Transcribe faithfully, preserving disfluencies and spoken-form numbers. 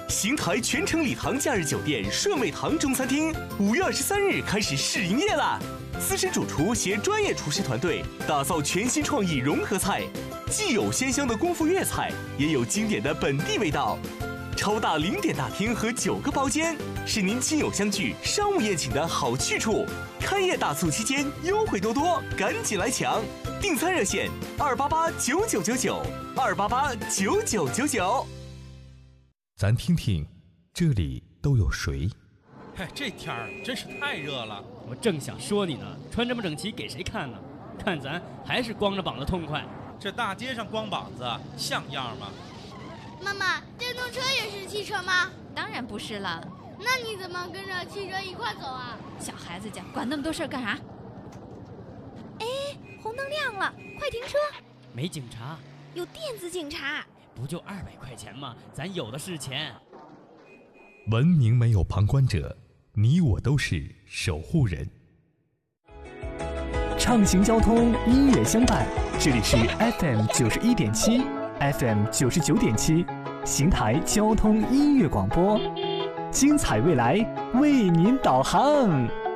邢台全城礼堂假日酒店顺味堂中餐厅五月二十三日开始试营业啦！资深主厨携专业厨师团队打造全新创意融合菜，既有鲜香的功夫粤菜，也有经典的本地味道。超大零点大厅和九个包间，是您亲友相聚、商务宴请的好去处。开业大促期间优惠多多，赶紧来抢！订餐热线：二八八九九九九，二八八九九九九。 咱听听，这里都有谁？ 哎，这天儿真是太热了。 我正想说你呢，穿这么整齐给谁看呢？看咱还是光着膀子痛快。 这大街上光膀子像样吗？ 妈妈，电动车也是汽车吗？ 当然不是了。 那你怎么跟着汽车一块走啊？ 小孩子家管那么多事儿干啥？哎，红灯亮了，快停车！ 没警察， 有电子警察。 不就二百块钱吗？咱有的是钱。 文明没有旁观者，你我都是守护人。 畅行交通，音乐相伴，这里是 F M 九十一点七 ，F M 九十九点七，邢台交通音乐广播，精彩未来为您导航。